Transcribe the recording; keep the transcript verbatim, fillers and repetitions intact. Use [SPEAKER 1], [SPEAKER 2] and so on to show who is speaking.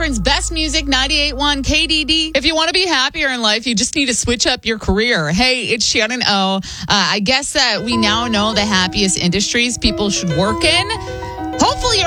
[SPEAKER 1] Akron's best music, ninety-eight point one K D D. If you want to be happier in life, you just need to switch up your career. Hey, it's Shannon O. Uh, I guess that we now know the happiest industries people should work in. Hopefully you're